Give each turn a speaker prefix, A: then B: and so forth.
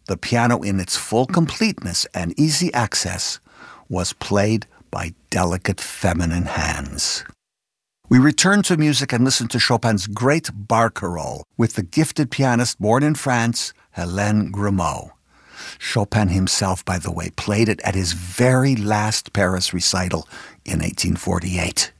A: the piano in its full completeness and easy access was played by delicate feminine hands. We return to music and listen to Chopin's great barcarolle with the gifted pianist born in France, Hélène Grimaud. Chopin himself, by the way, played it at his very last Paris recital in 1848.